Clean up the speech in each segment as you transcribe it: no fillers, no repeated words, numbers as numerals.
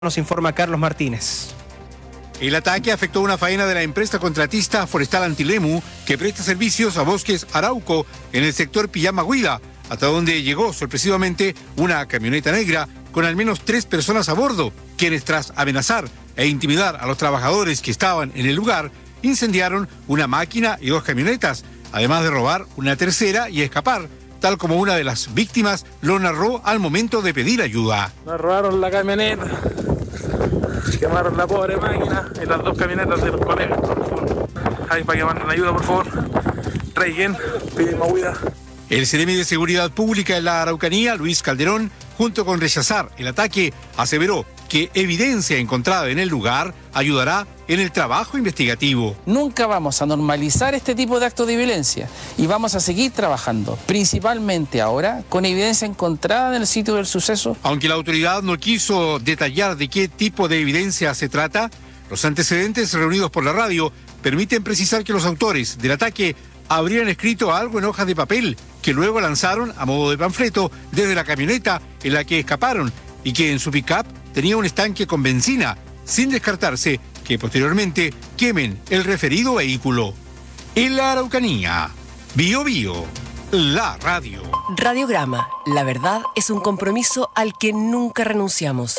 Nos informa Carlos Martínez. El ataque afectó una faena de la empresa contratista Forestal Antilemu, que presta servicios a Bosques Arauco en el sector Pillama-Huida, hasta donde llegó sorpresivamente una camioneta negra con al menos 3 personas a bordo, quienes tras amenazar e intimidar a los trabajadores que estaban en el lugar, incendiaron una máquina y 2 camionetas, además de robar una tercera y escapar, tal como una de las víctimas lo narró al momento de pedir ayuda. Nos robaron la camioneta, quemaron la pobre máquina y las 2 camionetas de los colegas, por favor. Ahí para que manden ayuda, por favor. Reiguen, pedimos ayuda. El Seremi de Seguridad Pública en la Araucanía, Luis Calderón, junto con rechazar el ataque, aseveró que evidencia encontrada en el lugar ayudará en el trabajo investigativo. Nunca vamos a normalizar este tipo de actos de violencia y vamos a seguir trabajando, principalmente ahora, con evidencia encontrada en el sitio del suceso. Aunque la autoridad no quiso detallar de qué tipo de evidencia se trata, los antecedentes reunidos por la radio permiten precisar que los autores del ataque habrían escrito algo en hojas de papel que luego lanzaron a modo de panfleto desde la camioneta en la que escaparon y que en su pick-up tenía un estanque con benzina, sin descartarse que posteriormente quemen el referido vehículo. En la Araucanía, Bio Bio, la radio. Radiograma, la verdad es un compromiso al que nunca renunciamos.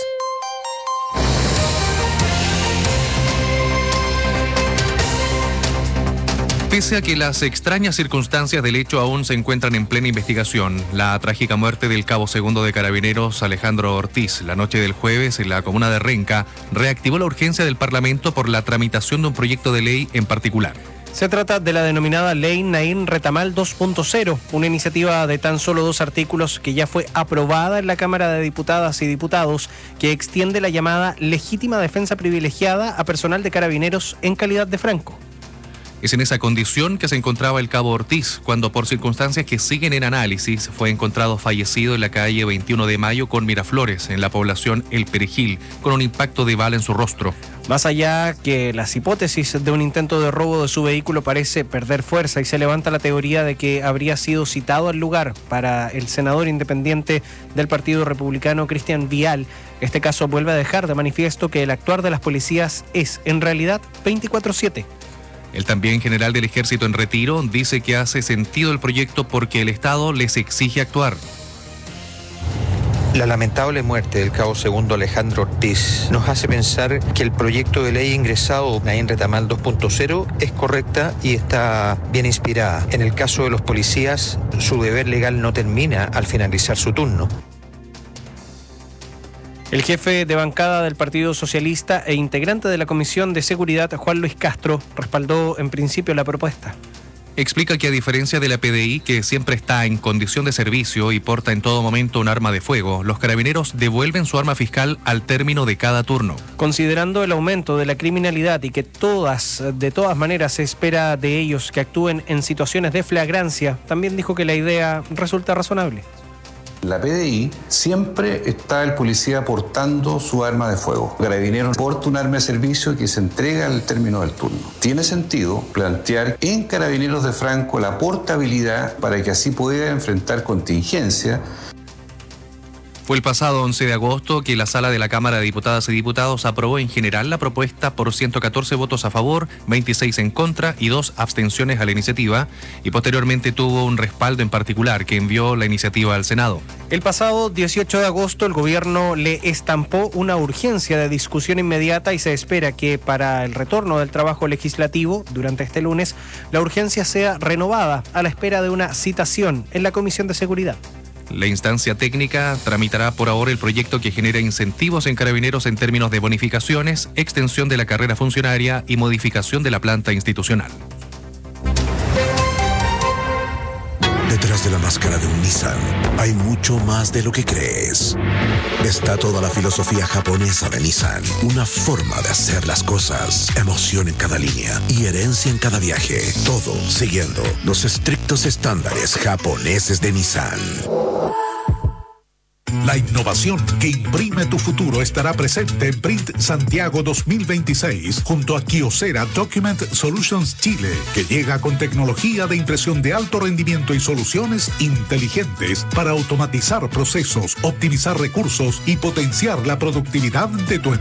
Pese a que las extrañas circunstancias del hecho aún se encuentran en plena investigación, la trágica muerte del cabo segundo de Carabineros Alejandro Ortiz la noche del jueves en la comuna de Renca reactivó la urgencia del Parlamento por la tramitación de un proyecto de ley en particular. Se trata de la denominada Ley Naín Retamal 2.0, una iniciativa de tan solo 2 artículos que ya fue aprobada en la Cámara de Diputadas y Diputados, que extiende la llamada legítima defensa privilegiada a personal de Carabineros en calidad de franco. Es en esa condición que se encontraba el cabo Ortiz, cuando por circunstancias que siguen en análisis fue encontrado fallecido en la calle 21 de Mayo con Miraflores, en la población El Perejil, con un impacto de bala en su rostro. Más allá que las hipótesis de un intento de robo de su vehículo parece perder fuerza y se levanta la teoría de que habría sido citado al lugar para el senador independiente del Partido Republicano, Cristian Vial. Este caso vuelve a dejar de manifiesto que el actuar de las policías es, en realidad, 24/7. El también general del Ejército en retiro dice que hace sentido el proyecto porque el Estado les exige actuar. La lamentable muerte del cabo segundo Alejandro Ortiz nos hace pensar que el proyecto de ley ingresado Naín Retamal 2.0 es correcta y está bien inspirada. En el caso de los policías, su deber legal no termina al finalizar su turno. El jefe de bancada del Partido Socialista e integrante de la Comisión de Seguridad, Juan Luis Castro, respaldó en principio la propuesta. Explica que a diferencia de la PDI, que siempre está en condición de servicio y porta en todo momento un arma de fuego, los carabineros devuelven su arma fiscal al término de cada turno. Considerando el aumento de la criminalidad y que de todas maneras se espera de ellos que actúen en situaciones de flagrancia, también dijo que la idea resulta razonable. La PDI siempre está el policía portando su arma de fuego. Carabineros porta un arma de servicio que se entrega al término del turno. Tiene sentido plantear en Carabineros de Franco la portabilidad para que así pueda enfrentar contingencia. Fue el pasado 11 de agosto que la sala de la Cámara de Diputadas y Diputados aprobó en general la propuesta por 114 votos a favor, 26 en contra y 2 abstenciones a la iniciativa, y posteriormente tuvo un respaldo en particular que envió la iniciativa al Senado. El pasado 18 de agosto el gobierno le estampó una urgencia de discusión inmediata y se espera que para el retorno del trabajo legislativo durante este lunes la urgencia sea renovada a la espera de una citación en la Comisión de Seguridad. La instancia técnica tramitará por ahora el proyecto que genera incentivos en Carabineros en términos de bonificaciones, extensión de la carrera funcionaria y modificación de la planta institucional. Detrás de la máscara de un Nissan hay mucho más de lo que crees. Está toda la filosofía japonesa de Nissan, una forma de hacer las cosas, emoción en cada línea y herencia en cada viaje, todo siguiendo los estrictos estándares japoneses de Nissan. La innovación que imprime tu futuro estará presente en Print Santiago 2026 junto a Kyocera Document Solutions Chile, que llega con tecnología de impresión de alto rendimiento y soluciones inteligentes para automatizar procesos, optimizar recursos y potenciar la productividad de tu